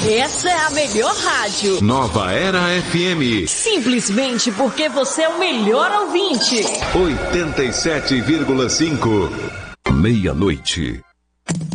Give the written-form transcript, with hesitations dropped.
Essa é a melhor rádio. Nova Era FM. Simplesmente porque você é o melhor ouvinte. 87,5. Meia-noite.